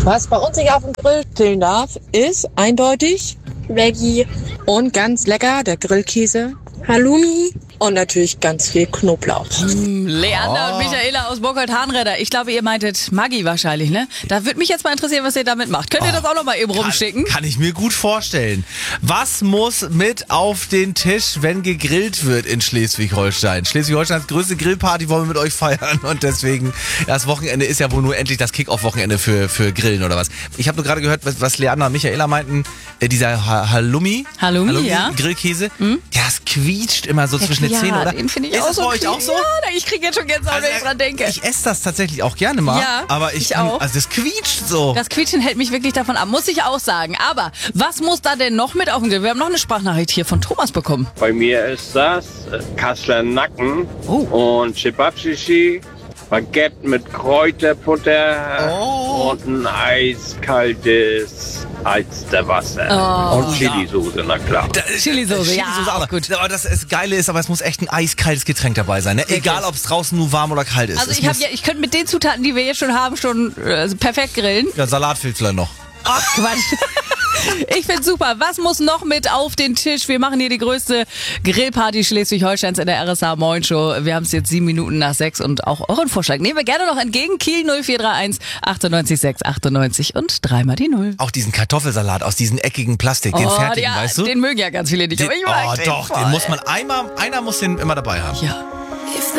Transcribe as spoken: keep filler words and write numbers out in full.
Was bei uns nicht auf dem Grill stehen darf, ist eindeutig Veggie, und ganz lecker der Grillkäse Halloumi. und natürlich ganz viel Knoblauch. Hm, Leander und Michaela aus Burkholz-Hahnräder. Ich glaube, ihr meintet Maggi wahrscheinlich, ne? Da würde mich jetzt mal interessieren, was ihr damit macht. Könnt ihr das auch noch mal eben rumschicken? Kann, kann ich mir gut vorstellen. Was muss mit auf den Tisch, wenn gegrillt wird in Schleswig-Holstein? Schleswig-Holsteins größte Grillparty wollen wir mit euch feiern und deswegen, das Wochenende ist ja wohl nur endlich das Kick-Off-Wochenende für, für Grillen oder was. Ich habe nur gerade gehört, was, was Leander und Michaela meinten, äh, dieser ha Halloumi, Halloumi, Halloumi ja. Grillkäse, hm? das quietscht immer so zwischen den Zähnen, oder? Den finde ich ist auch das so bei euch auch so? Ja, ich kriege jetzt schon Gänsehaut, Also, wenn ich dran denke. Ich esse das tatsächlich auch gerne mal, Ja, aber ich, ich auch. also das quietscht so. Das Quietschen hält mich wirklich davon ab, muss ich auch sagen. Aber was muss da denn noch mit auf den Grill? Wir haben noch eine Sprachnachricht hier von Thomas bekommen. Bei mir ist das äh, Kasseler Nacken Oh. und Chibabschichi, Baguette mit Kräuterbutter Oh. und ein eiskaltes Alsterwasser. Oh. Und Chili-Soße, na klar. Da- Chili-Soße, ja, Chili-Soße auch noch. gut. Aber das ist, Geile ist, aber es muss echt ein eiskaltes Getränk dabei sein. Ne? Egal, ob es draußen nur warm oder kalt ist. Also Es ich, hab muss- ja, ich könnte mit den Zutaten, die wir jetzt schon haben, schon äh, perfekt grillen. Ja, Salat fehlt vielleicht noch. Ach Quatsch. Ich find's super. Was muss noch mit auf den Tisch? Wir machen hier die größte Grillparty Schleswig-Holsteins in der R S H Moin Show. Wir haben es jetzt sieben Minuten nach sechs und auch euren Vorschlag nehmen wir gerne noch entgegen. Kiel null vier drei eins achtundneunzig sechs achtundneunzig und dreimal die Null. Auch diesen Kartoffelsalat aus diesem eckigen Plastik, den fertigen, ja, weißt du? den mögen ja ganz viele nicht. Den, aber ich mag oh den doch, voll. den muss man einmal, einer muss den immer dabei haben. Ja.